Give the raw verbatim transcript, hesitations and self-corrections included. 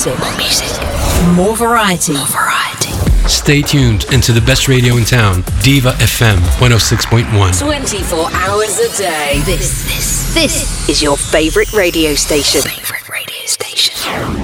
music. More music. More variety. More variety. Stay tuned into the best radio in town, Diva F M one oh six point one. twenty-four hours a day. This, this, this is your favorite radio station. Favorite radio station.